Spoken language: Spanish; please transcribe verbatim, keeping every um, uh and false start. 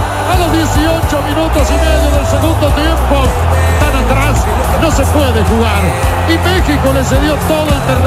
a los dieciocho minutos y medio del segundo tiempo. Tan atrás no se puede jugar. Y México le cedió todo el terreno.